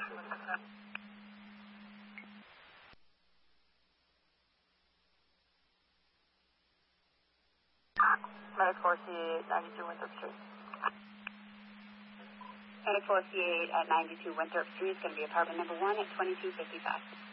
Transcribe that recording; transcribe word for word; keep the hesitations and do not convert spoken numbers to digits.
Medic four C eight, ninety-two Winthrop Street. Medic four C eight at ninety-two Winthrop Street is going to be apartment number one at twenty-two fifty-five.